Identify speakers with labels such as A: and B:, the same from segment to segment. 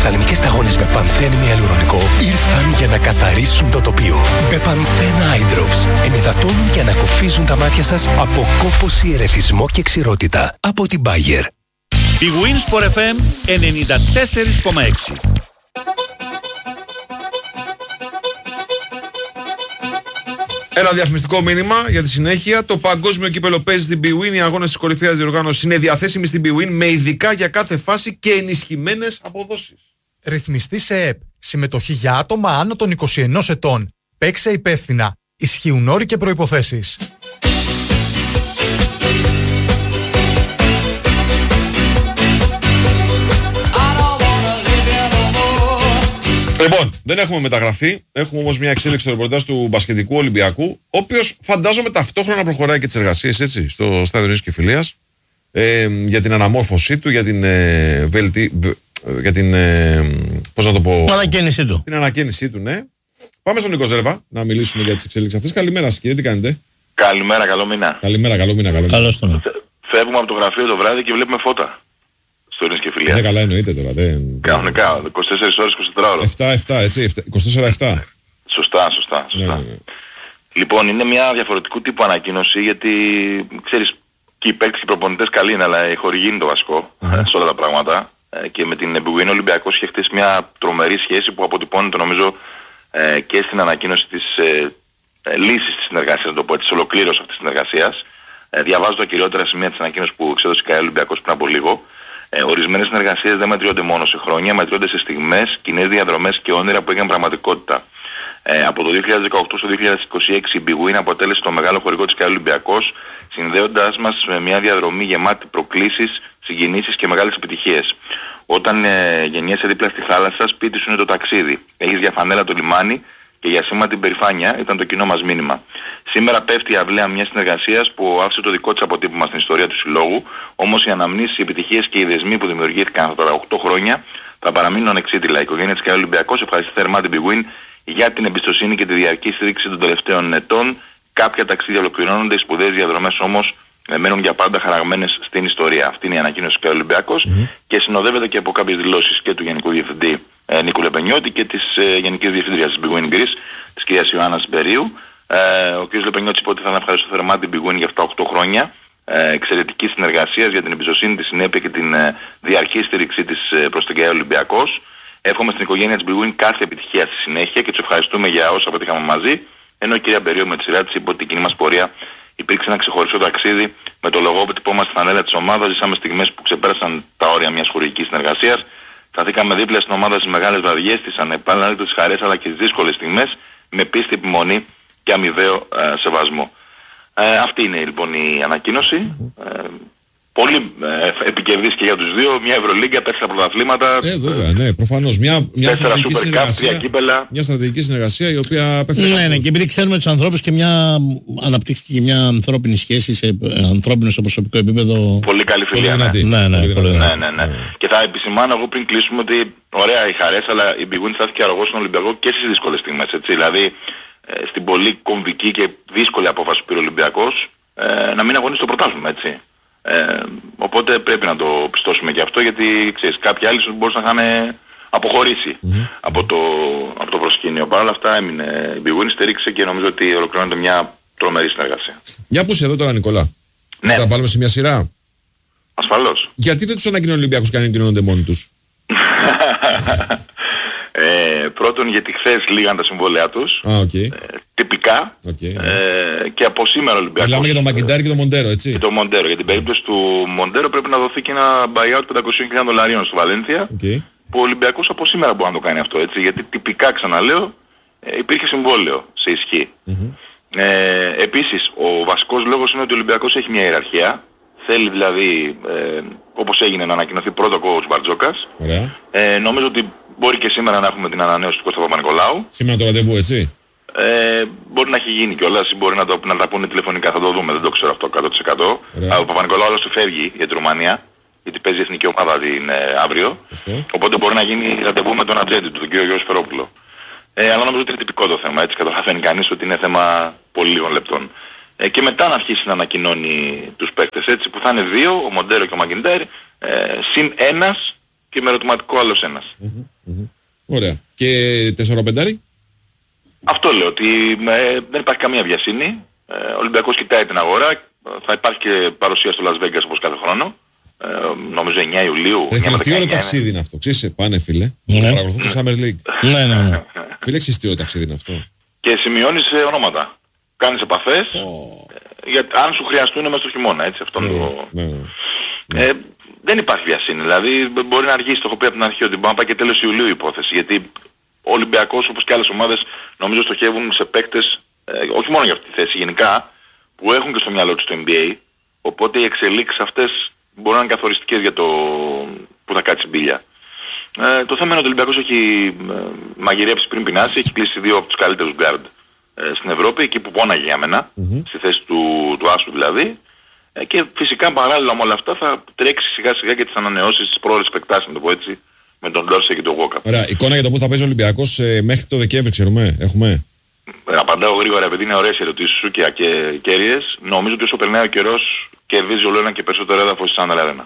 A: οφθαλμικές σταγόνες με πανθένη ιαλουρονικό ήρθαν για να καθαρίσουν το τοπίο. Μπεπανθένα Eye Drops ενυδατώνουν και ανακουφίζουν τα μάτια σας από κόπωση, ερεθισμό και ξηρότητα. Από την Bayer.
B: Η Wins for FM 94,6.
C: Ένα διαφημιστικό μήνυμα για τη συνέχεια. Το παγκόσμιο κύπελο παίζει στην bwin. Οι αγώνες της κορυφαίας διοργάνωσης είναι διαθέσιμοι στην bwin με ειδικά για κάθε φάση και ενισχυμένες αποδόσεις.
D: Ρυθμιστή σε ΕΠ. Συμμετοχή για άτομα άνω των 21 ετών. Παίξε υπεύθυνα. Ισχύουν όροι και προϋποθέσεις.
C: Λοιπόν, δεν έχουμε μεταγραφή. Έχουμε όμως μια εξέλιξη στο ρεπορτάζ του μπασκετικού Ολυμπιακού, ο οποίος φαντάζομαι ταυτόχρονα προχωράει και τις εργασίες έτσι, στο Στάδιο Νίκης και Φιλίας για την αναμόρφωσή του, για την για την. Πώς να το πω.
E: Ανακαίνιση του.
C: Την ανακαίνιση του, ναι. Πάμε στον Νίκο Ζέρβα να μιλήσουμε για τις εξέλιξεις αυτές. Καλημέρα σας, κύριε, τι κάνετε?
F: Καλημέρα, καλό μήνα.
C: Καλημέρα.
E: Καλώς τον.
F: Φεύγουμε από το γραφείο το βράδυ και βλέπουμε φώτα. Στο Νίκης και Φιλίας.
C: Ναι, καλά εννοείται τώρα.
F: Κανονικά, 24 ώρες, 24 ώρες.
C: 7-7, έτσι. 24-7.
F: Σωστά.
C: Ναι.
F: Λοιπόν, είναι μια διαφορετικού τύπου ανακοίνωση γιατί, ξέρεις, και οι παίκτες και οι προπονητές καλοί είναι, αλλά η χορηγή είναι το βασικό σε όλα τα πράγματα. Και με την bwin Ολυμπιακός είχε χτίσει μια τρομερή σχέση που αποτυπώνεται νομίζω και στην ανακοίνωση της λύσης της συνεργασίας, να το πω, της ολοκλήρωσης αυτής της συνεργασίας. Διαβάζω τα κυριότερα σημεία της ανακοίνωσης που εξέδωσε η ΚΑΕ Ολυμπιακός πριν από λίγο. Ορισμένες συνεργασίες δεν μετριώνται μόνο σε χρόνια, μετριώνται σε στιγμές, κοινές διαδρομές και όνειρα που έγιναν πραγματικότητα. Από το 2018 στο 2026 η bwin αποτέλεσε το μεγάλο χορηγό της ΚΑΕ Ολυμπιακός, συνδέοντάς μας με μια διαδρομή γεμάτη προκλήσεις, συγκινήσεις και μεγάλες επιτυχίες. Όταν γεννιέσαι δίπλα στη θάλασσα, σπίτι σου είναι το ταξίδι. Έχεις για φανέλα το λιμάνι και για σήμα την περηφάνεια, ήταν το κοινό μας μήνυμα. Σήμερα πέφτει η αυλαία μιας συνεργασίας που άφησε το δικό της αποτύπωμα στην ιστορία του συλλόγου, όμως οι αναμνήσεις, οι επιτυχίες και οι δεσμοί που δημιουργήθηκαν αυτά τα 8 χρόνια θα παραμείνουν ανεξίτηλα. Η οικογένεια της ΚΑΕ Ολυμπιακός ευχαριστεί θερμά την bwin για την εμπιστοσύνη και τη διαρκή στήριξη των τελευταίων ετών. Κάποια ταξίδια ολοκληρώνονται, οι σπουδαίες διαδρομές όμως μένουν για πάντα χαραγμένες στην ιστορία. Αυτή είναι η ανακοίνωση του ΚΑΕ Ολυμπιακός και συνοδεύεται και από κάποιες δηλώσεις και του Γενικού Διευθυντή Νίκου Λεπενιώτη και της Γενικής Διευθύντριας της bwin Greece, της κυρίας Ιωάννας Μπερίου. Ο κ. Λεπενιώτης είπε ότι θα ευχαριστώ θερμά την bwin για αυτά 8 χρόνια εξαιρετικής συνεργασίας, για την εμπιστοσύνη, τη συνέπεια και την διαρκή στήριξή της προς την ΚΑΕ Ολυμπιακός. Εύχομαι στην οικογένεια της bwin κάθε επιτυχία στη συνέχεια και τους ευχαριστούμε για όσα πετύχαμε μαζί. Ενώ η κυρία Μπερίου με τη σειρά της είπε ότι η κοινή μας πορεία υπήρξε ένα ξεχωριστό ταξίδι με το λογότυπό μας στην φανέλα της ομάδας. Ζήσαμε στιγμές που ξεπέρασαν τα όρια μιας χορηγικής συνεργασίας. Σταθήκαμε δίπλα στην ομάδα στις μεγάλες βραδιές, τις ανεπανάληπτες χαρές αλλά και τις δύσκολες στιγμές με πίστη, επιμονή και αμοιβαίο σεβασμό. Αυτή είναι λοιπόν η ανακοίνωση. Πολύ επικερδής και για τους δύο. Μια Ευρωλίγκα, 4 πρωταθλήματα.
C: Βέβαια, ναι, προφανώς. Μια στρατηγική συνεργασία. Μια στρατηγική συνεργασία η οποία πέφτει.
E: Ναι, και επειδή ξέρουμε τους ανθρώπους και αναπτύχθηκε και μια ανθρώπινη σχέση σε ανθρώπινο στο προσωπικό επίπεδο.
F: Πολύ καλή φιλία.
E: Ναι.
F: Και θα επισημάνω εγώ πριν κλείσουμε ότι ωραία οι χαρές, αλλά η bwin στάθηκε αργός στον Ολυμπιακό και στις δύσκολες στιγμές. Έτσι. Δηλαδή στην πολύ κομβική και δύσκολη απόφαση που πήρε ο Ολυμπιακός να μην αγωνίσει το πρωτάθλημα, έτσι. Οπότε πρέπει να το πιστώσουμε και αυτό, γιατί ξέρεις, κάποιοι άλλοι μπορούσαν να είχαν αποχωρήσει από το προσκήνιο. Παρ' όλα αυτά έμεινε η bwin, στήριξε και νομίζω ότι ολοκληρώνεται μια τρομερή συνεργασία.
C: Μια που είσαι εδώ τώρα, Νικόλα.
F: Ναι.
C: Θα τα βάλουμε σε μια σειρά.
F: Ασφαλώς.
C: Γιατί δεν τους ανακοινώνει ο Ολυμπιακός και ανακοινώνονται μόνοι τους?
F: Πρώτον, γιατί χθες λίγαν τα συμβόλαιά τους. Τυπικά. Και από σήμερα ο Ολυμπιακός.
C: Μιλάμε για τον Μακιντάρη και τον Μοντέρο, έτσι.
F: Και τον Μοντέρο. Για την περίπτωση του Μοντέρο πρέπει να δοθεί και ένα buyout $500,000 στο Βαλένθια. Που ο Ολυμπιακός από σήμερα μπορεί να το κάνει αυτό, έτσι. Γιατί τυπικά, ξαναλέω, υπήρχε συμβόλαιο σε ισχύ. Επίσης, ο βασικός λόγος είναι ότι ο Ολυμπιακός έχει μια ιεραρχία. Θέλει δηλαδή, όπως έγινε, να ανακοινωθεί πρώτο ο Μπαρτζόκας. Νομίζω ότι μπορεί και σήμερα να έχουμε την ανανέωση του Κώστα Παπα-Νικολάου.
C: Σήμερα το ραντεβού, έτσι.
F: Μπορεί να έχει γίνει κιόλας ή μπορεί να τα πούνε τηλεφωνικά, θα το δούμε, δεν το ξέρω αυτό 100%. Ο Παπα-Νικολάου άλλωστε φεύγει για τη Ρουμανία, γιατί παίζει η εθνική ομάδα αύριο. Οπότε μπορεί να γίνει ραντεβού με τον ατζέντη του, τον κύριο Γιώργο Σφερόπουλο. Αλλά νομίζω ότι είναι τυπικό το θέμα, έτσι καταλαβαίνει κανείς ότι είναι θέμα πολύ λίγων λεπτών. Και μετά να αρχίσει να ανακοινώνει τους παίκτες, έτσι, που θα είναι δύο, ο Μοντέρο και ο Μακιντάρ, συν ένας και με ερωτηματικό άλλος ένας.
C: Ωραία. Και 4-5.
F: Αυτό λέω, ότι δεν υπάρχει καμία βιασύνη. Ο Ολυμπιακός κοιτάει την αγορά. Θα υπάρχει και παρουσία στο Las Vegas όπως κάθε χρόνο. Νομίζω 9 Ιουλίου.
C: Τι ωραίο ταξίδι είναι αυτό. Ξέρεις, πάνε φίλε. Παρακολουθώ το Summer League.
E: Ναι.
C: Φίλε, ξέρεις τι ωραίο ταξίδι είναι αυτό.
F: Και σημειώνεις ονόματα. Κάνεις επαφές. Αν σου χρειαστούν μέσα στο χειμώνα, έτσι. Αυτό δεν υπάρχει βιασύνη. Δηλαδή μπορεί να αργήσει, το έχω πει από την αρχή, ότι μπορεί να πάει και τέλος Ιουλίου η υπόθεση. Γιατί ο Ολυμπιακός, όπως και άλλες ομάδες, νομίζω στοχεύουν σε παίκτες, όχι μόνο για αυτή τη θέση, γενικά, που έχουν και στο μυαλό τους το NBA. Οπότε οι εξελίξεις αυτές μπορούν να είναι καθοριστικές για το που θα κάτσει μπίλια. Το θέμα είναι ότι ο Ολυμπιακός έχει μαγειρέψει πριν πεινάσει, έχει κλείσει 2 από τους καλύτερους guard στην Ευρώπη, εκεί που πόναγε για μένα, στη θέση του Άσου δηλαδή. Και φυσικά παράλληλα με όλα αυτά θα τρέξει σιγά σιγά και τις ανανεώσεις της πρόορες επεκτάσεις, να το πω έτσι, με τον Ντόρσε και τον Walker.
C: Ωραία, εικόνα για το που θα παίζει ο Ολυμπιακός μέχρι το Δεκέμβρη, ξέρουμε, έχουμε.
F: Απαντάω γρήγορα, επειδή είναι ωραίες ερωτήσεις σου και κέρυες. Νομίζω ότι όσο περνάει ο καιρός κερδίζει όλο ένα και περισσότερο έδαφος στη Σάνταλ Αρένα.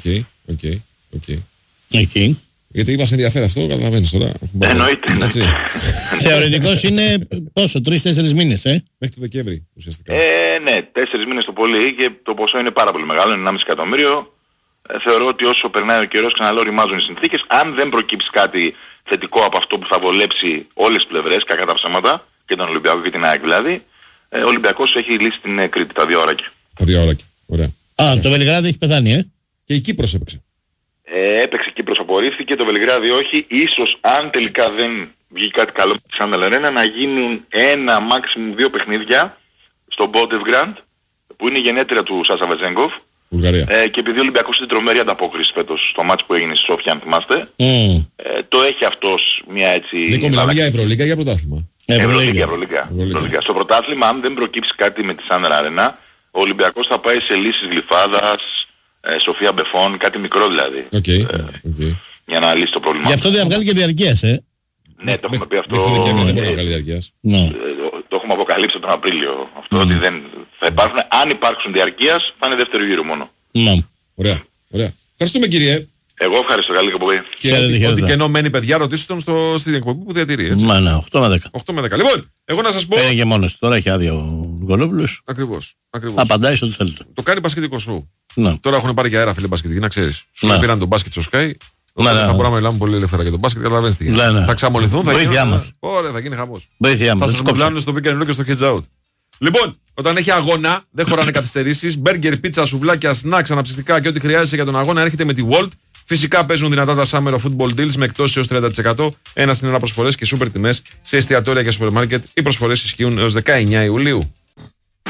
C: Οκ. Γιατί μας ενδιαφέρει αυτό, καταλαβαίνεις τώρα.
F: Εννοείται.
E: Θεωρητικώς είναι πόσο, 3-4 μήνες,
C: Μέχρι το Δεκέμβρη ουσιαστικά.
F: Ναι, 4 μήνες το πολύ και το ποσό είναι πάρα πολύ μεγάλο, είναι 1,5 εκατομμύριο. Θεωρώ ότι όσο περνάει ο καιρός, ξαναλέω, ρημάζουν οι συνθήκες. Αν δεν προκύψει κάτι θετικό από αυτό που θα βολέψει όλες τις πλευρές, κακά τα ψέματα, και τον Ολυμπιακό και την ΑΕΚ δηλαδή, ο Ολυμπιακός έχει λύσει την Κρήτη, τα 2 ώρακια.
C: Τα 2 ώρακια, ωραία.
E: Το Βελιγράδι έχει πεθάνει,
C: Και η Κύπρος έπαιξε.
F: Έπαιξε Κύπρος, απορρίφθηκε, το Βελιγράδι όχι. Ίσως αν τελικά δεν βγει κάτι καλό με τη Σάνταλ Αρένα, να γίνουν 1 maximum 2 παιχνίδια στο Μπότεβγκραντ, που είναι η γενέτειρα του Σάσα Βετζέγκοφ. Και επειδή ο Ολυμπιακός είναι τρομερή ανταπόκριση φέτος στο μάτς που έγινε στη Σόφια, αν θυμάστε, το έχει αυτός μια έτσι...
C: Νίκο, μιλάμε για Ευρωλίγκα ή για πρωτάθλημα?
F: Ευρωλίγκα. Στο πρωτάθλημα, αν δεν προκύψει κάτι με τη Σάνταλ Αρένα, ο Ολυμπιακός θα πάει σε λύσεις Γλυφάδας, Σοφία Μπεφών, κάτι μικρό δηλαδή. Για να λύσει το πρόβλημα.
E: Γι' αυτό δεν θα βγάλει και διαρκείας,
F: Ναι, το έχουμε πει αυτό.
C: Μέχρι το Δεκέμβρη δεν μπορεί να βγάλει διαρκείας.
F: Το έχουμε αποκαλύψει τον Απρίλιο. Αυτό ότι δεν θα υπάρχουν. Αν υπάρξουν διαρκείας, θα είναι δεύτερο γύρο μόνο.
C: Ωραία. Ευχαριστούμε, κύριε.
F: Εγώ ευχαριστώ, καλή εκπομπή.
C: Και ό,τι κενό μένει, παιδιά, ρωτήστε τον στην εκπομπή που διατηρεί.
E: 8 με 10.
C: 8 με 10. Λοιπόν, εγώ να σας πω.
E: Είναι και μόνος τώρα, έχει άδεια ο Γκολόπουλος.
C: Ακριβώς.
E: Απαντάει σε ό,τι θέλετε.
C: Το κάνει μπασκετικό σου.
E: Ναι.
C: Τώρα έχουν πάρει και αέρα, φίλε, μπασκετική, να ξέρεις. Σου πήραν τον μπάσκετ στο Sky.
E: Ναι.
C: Θα μπορούμε να μιλάμε πολύ ελεύθερα για τον μπάσκετ, καταλαβαίνεις τι γίνεται.
E: Ναι.
C: Θα ξαμολυθούν, θα γίνει χαμός. Θα σας μιλάνε στο pick and roll και στο hedge out. Λοιπόν, όταν έχει αγώνα, δεν χωράνε καθυστερήσεις. Μπέργκερ, πίτσα, σουβλάκια, σνακς, αναψυκτικά και ό,τι χρειάζεσαι για τον αγώνα έρχεται με τη Walt. Φυσικά παίζουν δυνατά τα Summer of Football Deals με εκτόσεις έως 30%. Ένα στην ένα προσφορές και σούπερ τιμές σε εστιατόρια και σούπερ μάρκετ. Οι προσφορές ισχύουν έως 19 Ιουλίου.